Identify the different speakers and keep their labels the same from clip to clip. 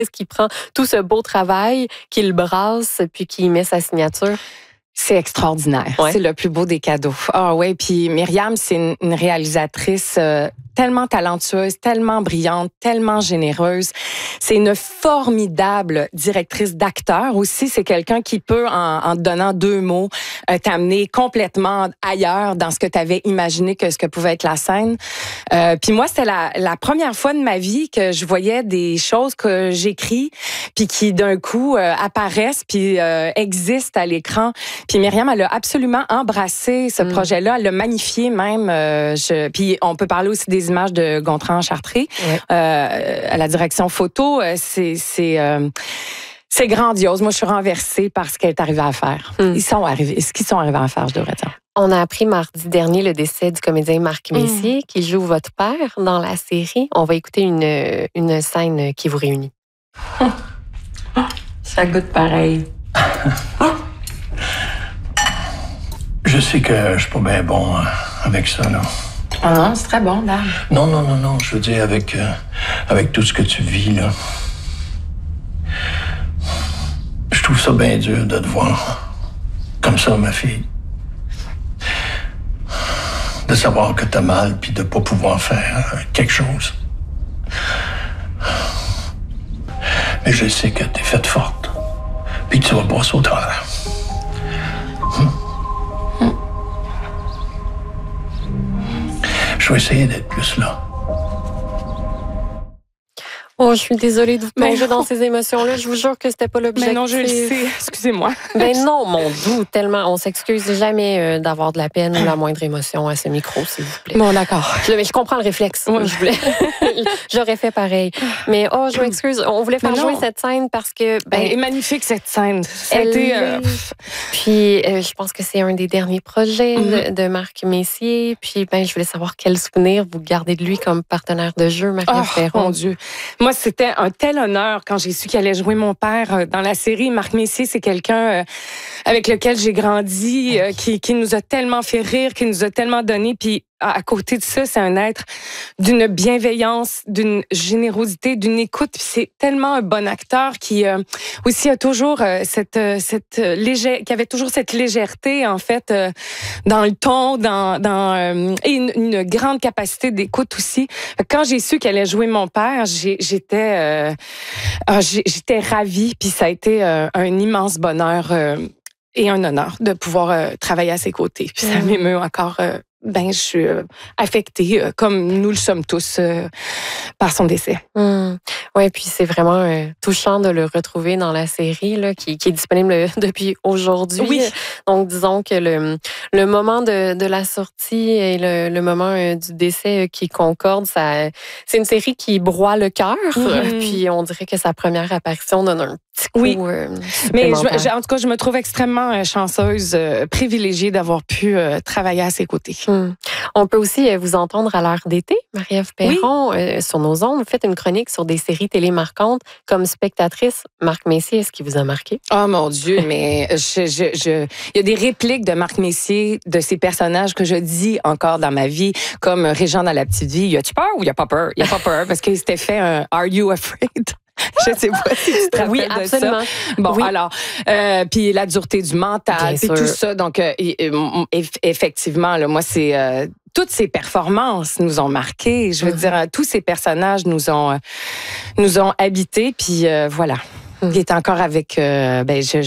Speaker 1: qui prend tout ce beau travail, qui le brasse, puis qui y met sa signature.
Speaker 2: C'est extraordinaire. Ouais. C'est le plus beau des cadeaux. Ah ouais, puis Myriam, c'est une réalisatrice tellement talentueuse, tellement brillante, tellement généreuse. C'est une formidable directrice d'acteur aussi. C'est quelqu'un qui peut, en te donnant 2 mots, t'amener complètement ailleurs dans ce que tu avais imaginé que ce que pouvait être la scène. Puis moi, c'était la première fois de ma vie que je voyais des choses que j'écris puis qui, d'un coup, apparaissent puis existent à l'écran. Puis Myriam, elle a absolument embrassé ce projet-là. Elle l'a magnifié même. Puis on peut parler aussi des images de Gontran-Chartré. Ouais. À la direction photo, c'est grandiose. Moi, je suis renversée par ce qu'elle est arrivée à faire. Ce qu'ils sont arrivés à faire, je devrais dire.
Speaker 1: On a appris mardi dernier le décès du comédien Marc Messier, qui joue votre père dans la série. On va écouter une scène qui vous réunit.
Speaker 2: Ça goûte pareil.
Speaker 3: Je sais que je suis pas bien bon avec ça, là.
Speaker 2: Ah non, c'est très bon, Dan.
Speaker 3: Non. Je veux dire, avec tout ce que tu vis, là. Je trouve ça bien dur de te voir comme ça, ma fille. De savoir que t'as mal puis de pas pouvoir faire quelque chose. Mais je sais que t'es faite forte. Puis tu vas passer au travers. Je vais essayer d'être plus là.
Speaker 1: Oh, je suis désolée de vous plonger dans ces émotions-là. Je vous jure que c'était pas l'objectif.
Speaker 2: Mais non, je le sais. Excusez-moi.
Speaker 1: Ben non, mon doux, tellement. On s'excuse jamais d'avoir de la peine ou la moindre émotion à ce micro, s'il vous plaît.
Speaker 2: Bon, d'accord.
Speaker 1: Mais je comprends le réflexe. Ouais. J'aurais fait pareil. Mais je m'excuse. On voulait faire jouer cette scène parce que...
Speaker 2: Elle est magnifique, cette scène.
Speaker 1: Puis, je pense que c'est un des derniers projets de Marc Messier. Puis, je voulais savoir quel souvenir vous gardez de lui comme partenaire de jeu, Marie-Ève Perron.
Speaker 2: Mon Dieu. Moi, c'était un tel honneur quand j'ai su qu'il allait jouer mon père dans la série. Marc Messier, c'est quelqu'un avec lequel j'ai grandi, qui nous a tellement fait rire, qui nous a tellement donné. Puis à côté de ça, c'est un être d'une bienveillance, d'une générosité, d'une écoute. Puis c'est tellement un bon acteur qui aussi a toujours qui avait toujours cette légèreté en fait dans le ton, et une grande capacité d'écoute aussi. Quand j'ai su qu'elle allait jouer mon père, j'étais ravie. Puis ça a été un immense bonheur et un honneur de pouvoir travailler à ses côtés. Puis ça m'émeut encore. Je suis affectée, comme nous le sommes tous, par son décès.
Speaker 1: Oui, puis c'est vraiment touchant de le retrouver dans la série là, qui est disponible depuis aujourd'hui.
Speaker 2: Oui.
Speaker 1: Donc, disons que le moment de la sortie et le moment du décès qui concorde, c'est une série qui broie le cœur. Puis on dirait que sa première apparition donne un petit coup
Speaker 2: mais en tout cas, je me trouve extrêmement chanceuse, privilégiée d'avoir pu travailler à ses côtés.
Speaker 1: On peut aussi vous entendre à l'heure d'été, Marie-Ève Perron, sur nos ondes. Vous faites une chronique sur des séries télé marquantes. Comme spectatrice, Marc Messier, est-ce qu'il vous a marqué?
Speaker 2: Oh mon Dieu, mais il y a des répliques de Marc Messier, de ses personnages que je dis encore dans ma vie, comme Régent dans La Petite Vie. Y a-tu peur ou y a pas peur? Y a pas peur, parce qu'il s'était fait un Are You Afraid? Je sais pas si tu te rappelles de
Speaker 1: absolument.
Speaker 2: ça. Bon, alors, puis la dureté du mental, puis tout ça. Donc, effectivement, là, moi, c'est... toutes ces performances nous ont marqués. Je veux dire, tous ces personnages nous ont habités, puis voilà. Il est encore avec... on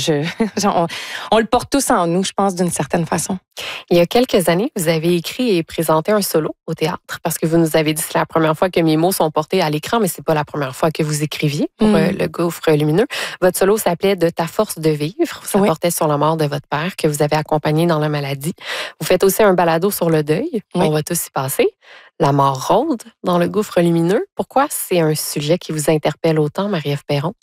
Speaker 2: le porte tous en nous, je pense, d'une certaine façon.
Speaker 1: Il y a quelques années, vous avez écrit et présenté un solo au théâtre parce que vous nous avez dit que c'est la première fois que mes mots sont portés à l'écran, mais c'est pas la première fois que vous écriviez pour Le Gouffre lumineux. Votre solo s'appelait « De ta force de vivre ». Ça portait sur la mort de votre père que vous avez accompagné dans la maladie. Vous faites aussi un balado sur le deuil. On va tous y passer. La mort rôde dans Le Gouffre lumineux. Pourquoi c'est un sujet qui vous interpelle autant, Marie-Ève Perron?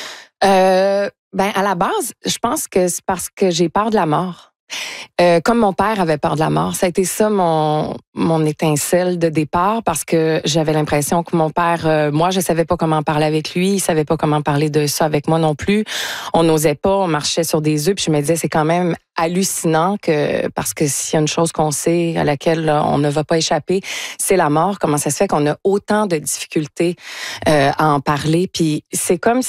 Speaker 2: À la base, je pense que c'est parce que j'ai peur de la mort. Comme mon père avait peur de la mort, ça a été ça mon étincelle de départ parce que j'avais l'impression que mon père, moi, je savais pas comment parler avec lui, il savait pas comment parler de ça avec moi non plus. On n'osait pas, on marchait sur des œufs, puis je me disais c'est quand même hallucinant parce que s'il y a une chose qu'on sait à laquelle on ne va pas échapper, c'est la mort. Comment ça se fait qu'on a autant de difficultés à en parler? Puis c'est comme